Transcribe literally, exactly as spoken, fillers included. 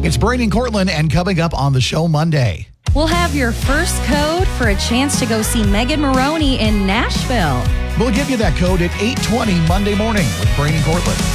It's Brain and Cortland, and coming up on the show Monday. We'll have your first code for a chance to go see Megan Maroney in Nashville. We'll give you that code at eight twenty Monday morning with Brain and Cortland.